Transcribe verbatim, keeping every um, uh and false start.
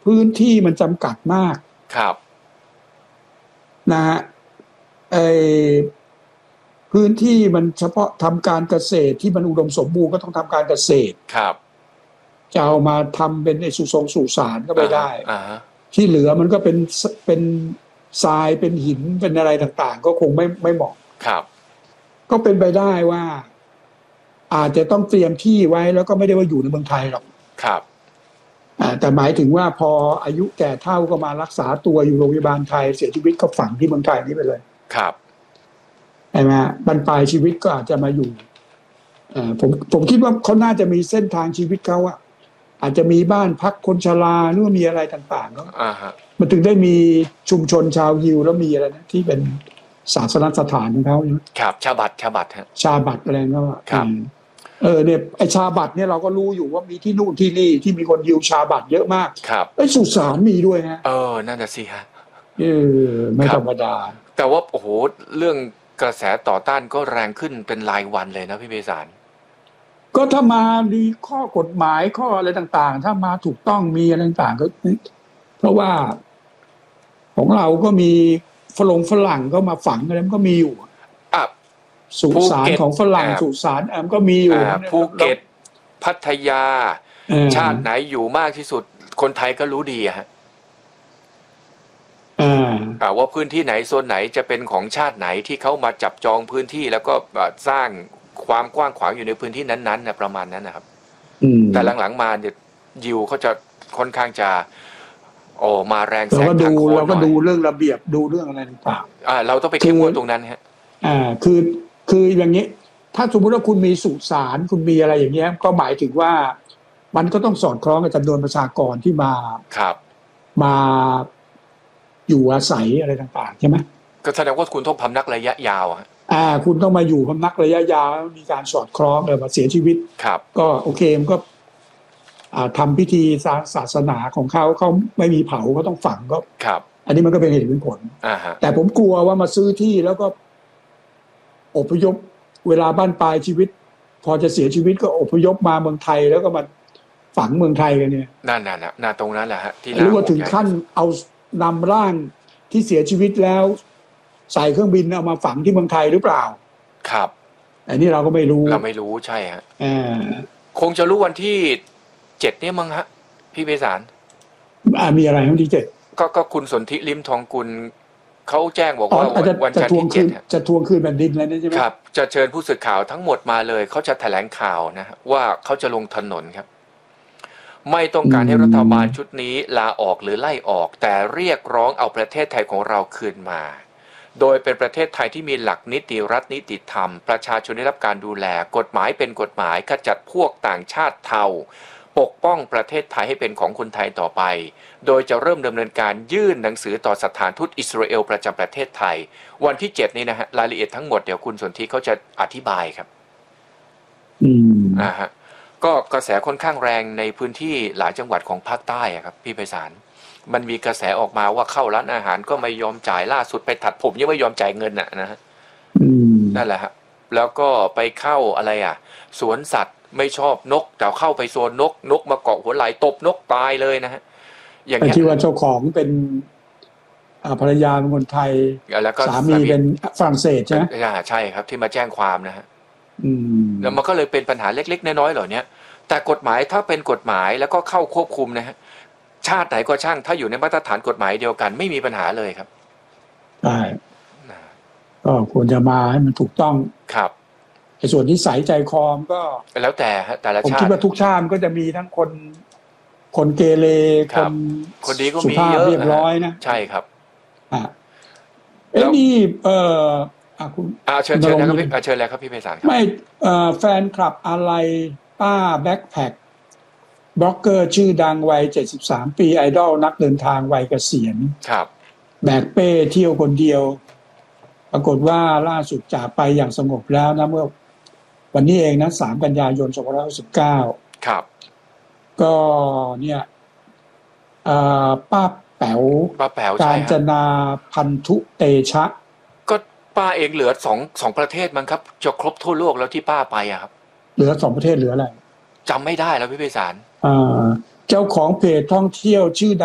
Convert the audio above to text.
พื้นที่มันจำกัดมากครับนะฮะไอพื้นที่มันเฉพาะทำการเกษตรที่มันอุดมสมบูรณ์ก็ต้องทำการเกษตรครับจะเอามาทำเป็นไอสุทรงสุสานก็ไม่ได้อ่าที่เหลือมันก็เป็นเป็นทรายเป็นหินเป็นอะไรต่างๆก็คงไม่ไม่เหมาะครับก็เป็นไปได้ว่าอาจจะต้องเตรียมที่ไว้แล้วก็ไม่ได้ว่าอยู่ในเมืองไทยหรอกครับแต่หมายถึงว่าพออายุแก่เฒ่าก็มารักษาตัวอยู่โรงพยาบาลไทยเสียชีวิตก็ฝังที่เมืองไทยนี้ไปเลยครับใช่ไหมบรรปลายชีวิตก็อาจจะมาอยู่ผมผมคิดว่าเขาน่าจะมีเส้นทางชีวิตเขาอะอาจจะมีบ้านพักคนชราหรือว่ามีอะไรต่างๆเนาะมันถึงได้มีชุมชนชาวยิวแล้วมีอะไรนะที่เป็นศาสนสถานของเขาครับชาบัตชาบัตฮะชาบัตอะไรก็ว่าครับเออเนี่ยไอชาบัตเนี่ยเราก็รู้อยู่ว่ามีที่นู่นที่นี่ที่มีคนยิวชาบัตเยอะมากครับไอสุสานมีด้วยฮะเออนั่นน่ะสิฮะเออไม่ธรรมดาแต่ว่าโอ้โหเรื่องกระแสต่อต้านก็แรงขึ้นเป็นรายวันเลยนะพี่เบสารก็ถ้ามาดีข้อกฎหมายข้ออะไรต่างๆถ้ามาถูกต้องมีอะไรต่างๆก็เพราะว่าของเราก็มีฝรั่งฝรั่งก็มาฝังอะไรมันก็มีอยู่อ่ะสุสานของฝรั่งสุสานอ่ะก็มีอยู่ภูเก็ตพัทยาชาติไหนอยู่มากที่สุดคนไทยก็รู้ดีอะฮะอ่าว่าพื้นที่ไหนโซนไหนจะเป็นของชาติไหนที่เขามาจับจองพื้นที่แล้วก็สร้างความกว้างขวางอยู่ในพื้นที่นั้นๆนะประมาณนั้นนะครับแต่หลังๆมาเนี่ยยิวเขาจะค่อนข้างจะโอ้มาแรงแซงทางโค้งหน่อยเราก็ดูเรื่องระเบียบดูเรื่องอะไรต่างๆอ่าเราต้องไปเข้มงวดตรงนั้นฮะอ่าคือคืออย่างนี้ถ้าสมมติว่าคุณมีสุสานคุณมีอะไรอย่างเงี้ยก็หมายถึงว่ามันก็ต้องสอดคล้องกับจำนวนประชากรที่มาครับมาอยู่อาศัยอะไรต่างๆใช่ไหมก็แสดงว่าคุณต้องพำนักระยะยาวฮะอ่าคุณต้องมาอยู่พำนักระยะยาวมีการสอดคล้องเลยมาเสียชีวิตครับก็โอเคมันก็อ่าทำพิธีศาสนาของเขาเขาไม่มีเผาเขาต้องฝังก็ครับอันนี้มันก็เป็นเหตุเป็นผลอ่าฮะแต่ผมกลัวว่ามาซื้อที่แล้วก็อพยพเวลาบ้านปลายชีวิตพอจะเสียชีวิตก็อพยพมาเมืองไทยแล้วก็มาฝังเมืองไทยกันเนี่ยนั่นน่ะนะน่ะตรงนั้นแหละฮะที่หรือว่าถึงขั้นเอานำร่างที่เสียชีวิตแล้วใส่เครื่องบินเอามาฝังที่เมืองไทยหรือเปล่าครับอันนี้เราก็ไม่รู้เราไม่รู้ใช่ฮะอ่าคงจะรู้วันที่เจ็ดเนี่ยมั้งฮะพี่เบสารอ่ามีอะไรวันที่เจ็ดก็ก็คุณสนธิลิ้มทองกุลเขาแจ้งบอกว่าวันจันทร์ที่เจ็ดจะทวงคืนแผ่นดินแล้วใช่ไหมครับจะเชิญผู้สื่อข่าวทั้งหมดมาเลยเขาจะแถลงข่าวนะว่าเขาจะลงถนนครับไม่ต้องการให้รัฐบาลชุดนี้ลาออกหรือไล่ออกแต่เรียกร้องเอาประเทศไทยของเราคืนมาโดยเป็นประเทศไทยที่มีหลักนิติรัฐนิติธรรมประชาชนได้รับการดูแลกฎหมายเป็นกฎหมายขจัดพวกต่างชาติเทาปกป้องประเทศไทยให้เป็นของคนไทยต่อไปโดยจะเริ่มดำเนินการยื่นหนังสือต่อสถานทูตอิสราเอลประจำประเทศไทยวันที่เจ็ดนี้นะฮะรายละเอียดทั้งหมดเดี๋ยวคุณสนธิเขาจะอธิบายครับอืมอ่าฮะก็กระแสค่อนข้างแรงในพื้นที่หลายจังหวัดของภาคใต้ครับพี่ไพศาลมันมีกระแสออกมาว่าเข้าร้านอาหารก็ไม่ยอมจ่ายล่าสุดไปตัดผมยังไม่ยอมจ่ายเงินน่ะนะฮะนั่นแหละฮะแล้วก็ไปเข้าอะไรอ่ะสวนสัตว์ไม่ชอบนกแต่เข้าไปโซนนกนกมาเกาะหัวไหล่ตบนกตายเลยนะฮะอย่างที่ว่าเจ้าของเป็นภรรยาเป็นคนไทยแล้วก็สามีเป็นฝรั่งเศสใช่ไหมใช่ครับที่มาแจ้งความนะฮะแล้วมันก็เลยเป็นปัญหาเล็กๆน้อยๆเหล่านี้แต่กฎหมายถ้าเป็นกฎหมายแล้วก็เข้าควบคุมนะฮะชาติไหนก็ช่างถ้าอยู่ในมาตรฐานกฎหมายเดียวกันไม่มีปัญหาเลยครับใช่ก็ควรจะมาให้มันถูกต้องครับในส่วนที่ใสใจคอมก็แล้วแต่แต่ละชาติผมคิดว่าทุกชาติก็จะมีทั้งคนคนเกเรคนคนดีก็มีเยอะเรียบร้อยนะใช่ครับอ่าเอ้นี่เอ่ออ่ะคุณอ่าเชิญเชิญนะครับพี่เชิญเลยครับพี่ไพศาลครับไม่เอ่อแฟนคลับอะไรป้าแบ็คแพ็คบล็อกเกอร์ชื่อดังวัยเจ็ดสิบสามปีไอดอลนักเดินทางวัยเกษียณครับแบกเป้เที่ยวคนเดียวปรากฏว่าล่าสุดจากไปอย่างสงบแล้วนะเมื่อวันนี้เองนะสามกันยายนสองพันห้าร้อยสิบเก้าครับก็เนี่ยป้าแป๋วป้าแป๋วกาญจนาพันธุเตชะก็ป้าเองเหลือสองสองประเทศมั้งครับจะครบทั่วโลกแล้วที่ป้าไปอะครับเหลือสองประเทศเหลืออะไรจำไม่ได้แล้วพี่ไพศาลเจ้าของเพจท่องเที่ยวชื่อ